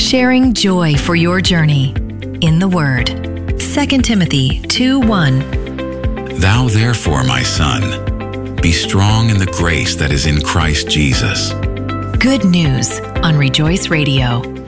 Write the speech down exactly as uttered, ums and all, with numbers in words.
sharing joy for your journey in the Word. Second Timothy two one. Thou therefore, my son, be strong in the grace that is in Christ Jesus. Good news on Rejoice Radio.